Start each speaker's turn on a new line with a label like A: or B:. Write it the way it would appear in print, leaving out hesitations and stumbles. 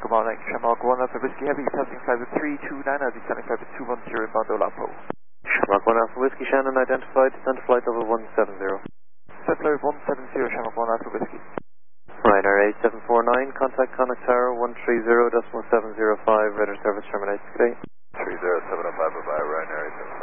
A: Good morning, Shamrock 1 Alpha Whiskey Heavy, passing flight with 329, I'll be standing flight with 210 inbound Olapo.
B: Shamrock 1 Alpha Whiskey, Shannon identified, descent to flight level 170.
A: Settler 170, Shamrock 1 Alpha Whiskey.
B: Ryanair 8749, contact Connacht Tower 130.705, radar service terminates. Good day.
C: 30705, bye-bye, Ryanair 8749.